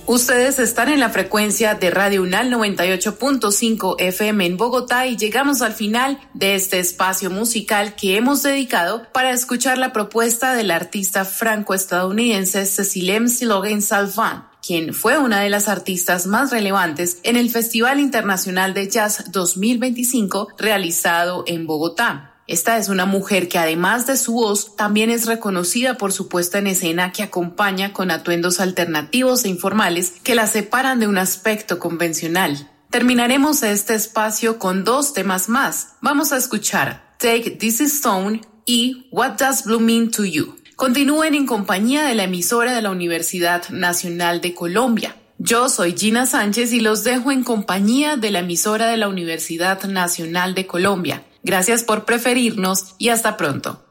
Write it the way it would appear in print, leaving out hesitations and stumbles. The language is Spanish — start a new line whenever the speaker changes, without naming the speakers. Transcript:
Ustedes están en la frecuencia de Radio UNAL 98.5 FM en Bogotá y llegamos al final de este espacio musical que hemos dedicado para escuchar la propuesta del artista franco-estadounidense Cecilem Silogen-Salvant, quien fue una de las artistas más relevantes en el Festival Internacional de Jazz 2025 realizado en Bogotá. Esta es una mujer que además de su voz también es reconocida por su puesta en escena que acompaña con atuendos alternativos e informales que la separan de un aspecto convencional. Terminaremos este espacio con 2 temas más. Vamos a escuchar Take This Stone y What Does Blue Mean to You. Continúen en compañía de la emisora de la Universidad Nacional de Colombia. Yo soy Gina Sánchez y los dejo en compañía de la emisora de la Universidad Nacional de Colombia. Gracias por preferirnos y hasta pronto.